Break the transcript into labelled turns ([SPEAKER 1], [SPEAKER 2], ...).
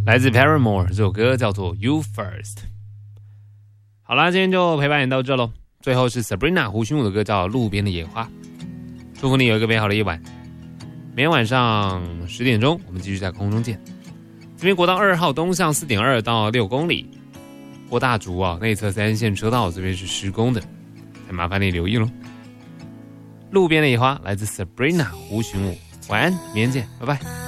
[SPEAKER 1] 来自 Paramore 这首歌叫做 You First。 好啦，今天就陪伴你到这咯。最后是 Sabrina 胡勋武的歌叫路边的野花。祝福你有一个美好的夜晚，每天晚上10点钟我们继续在空中见。这边国道2号东向 4.2 到6公里，过大竹内侧3线车道这边是施工的，还麻烦你留意咯。路边的野花来自 Sabrina 胡勋武，晚安，明天见，拜拜。